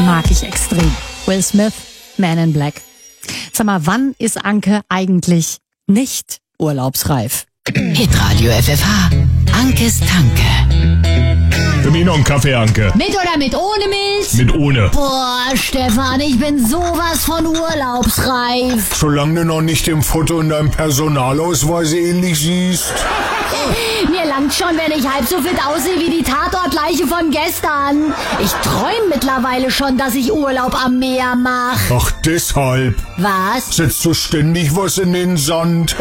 mag ich extrem. Will Smith, Man in Black. Sag mal, wann ist Anke eigentlich nicht urlaubsreif? Hitradio FFH. Ankes Tanke. Für mich noch einen Kaffee, Anke. Mit oder mit ohne Milch? Mit ohne. Boah, Stefan, ich bin sowas von urlaubsreif. Solange du noch nicht im Foto in deinem Personalausweis ähnlich siehst. Mir langt schon, wenn ich halb so fit aussehe wie die Tatortleiche von gestern. Ich träume mittlerweile schon, dass ich Urlaub am Meer mache. Ach, deshalb. Was? Setzt du ständig was in den Sand?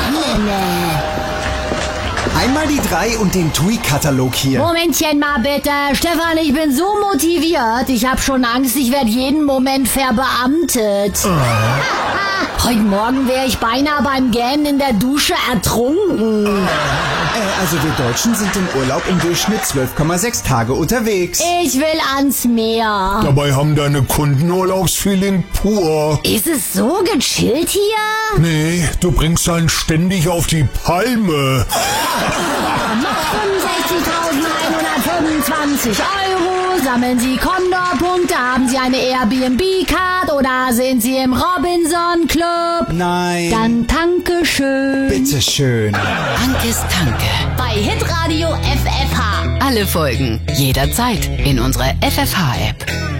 Einmal die 3 und den TUI-Katalog hier. Momentchen mal bitte. Stefan, ich bin so motiviert. Ich habe schon Angst, ich werde jeden Moment verbeamtet. Heute Morgen wäre ich beinahe beim Gähnen in der Dusche ertrunken. Also wir Deutschen sind im Urlaub im Durchschnitt 12,6 Tage unterwegs. Ich will ans Meer. Dabei haben deine Kunden Urlaubsfeeling pur. Ist es so gechillt hier? Nee, du bringst einen ständig auf die Palme. 65.125 €. Sammeln Sie Condor-Punkte, haben Sie eine Airbnb-Card oder sind Sie im Robinson-Club? Nein. Dann danke schön. Bitteschön. Ankes Tanke. Bei Hitradio FFH. Alle Folgen jederzeit in unserer FFH-App.